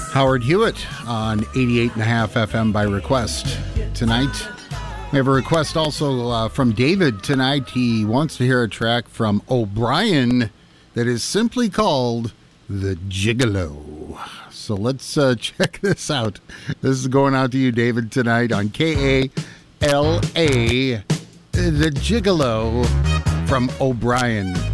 Howard Hewitt on 88.5 FM by request tonight. We have a request also from David tonight. He wants to hear a track from O'Brien that is simply called The Gigolo. So let's check this out. This is going out to you, David, tonight on KALA, The Gigolo from O'Brien.